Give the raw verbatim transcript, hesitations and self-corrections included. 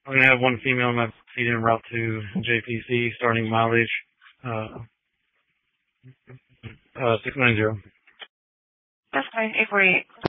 I'm going to have one female in my seat en route to J P C, starting mileage uh, uh, six nine zero. That's fine, eight four eight.